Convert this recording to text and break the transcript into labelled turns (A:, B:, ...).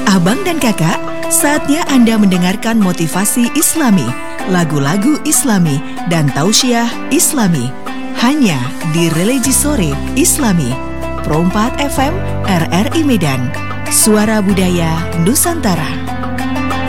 A: Abang dan kakak, saatnya Anda mendengarkan motivasi Islami, lagu-lagu Islami, dan tausiah Islami. Hanya di Religi Sore Islami, Pro 4 FM RRI Medan, Suara Budaya Nusantara.